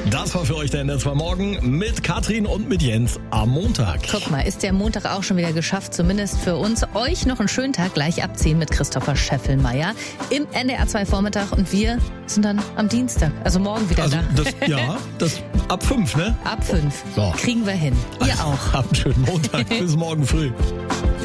Das war für euch der NDR 2 Morgen mit Katrin und mit Jens am Montag. Guck mal, ist der Montag auch schon wieder geschafft, zumindest für uns. Euch noch einen schönen Tag, gleich ab 10 mit Christopher Scheffelmeier im NDR 2 Vormittag und wir sind dann am Dienstag, also morgen wieder da. Das ab 5, ne? Ab 5. So. Kriegen wir hin. Ihr auch. Habt einen schönen Montag. Bis morgen früh.